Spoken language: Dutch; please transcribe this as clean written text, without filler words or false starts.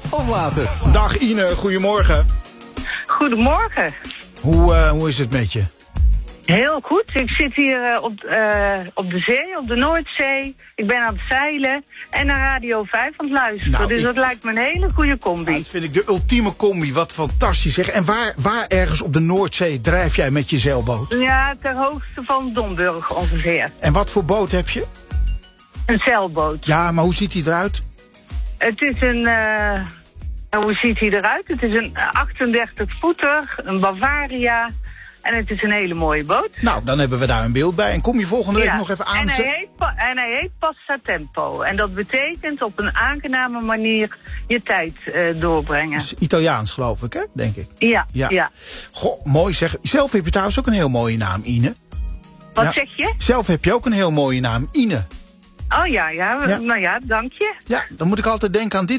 of later. Dag Ine, goedemorgen. Goedemorgen. Hoe is het met je? Heel goed. Ik zit hier op de zee, op de Noordzee. Ik ben aan het zeilen en naar Radio 5 aan het luisteren. Nou, dus dat lijkt me een hele goede combi. Dat vind ik de ultieme combi. Wat fantastisch zeg. En waar ergens op de Noordzee drijf jij met je zeilboot? Ja, ter hoogte van Domburg ongeveer. En wat voor boot heb je? Een zeilboot. Ja, maar hoe ziet die eruit? Het is een... hoe ziet hij eruit? Het is een 38-voeter, een Bavaria. En het is een hele mooie boot. Nou, dan hebben we daar een beeld bij. En kom je volgende week Ja. nog even aan? En hij heet Passatempo. En dat betekent op een aangename manier je tijd doorbrengen. Dat is Italiaans, geloof ik, hè? Denk ik. Ja. Goh, mooi zeg. Zelf heb je trouwens ook een heel mooie naam, Ine. Wat Ja. zeg je? Zelf heb je ook een heel mooie naam, Ine. Oh ja. Nou ja, dank je. Ja, dan moet ik altijd denken aan dit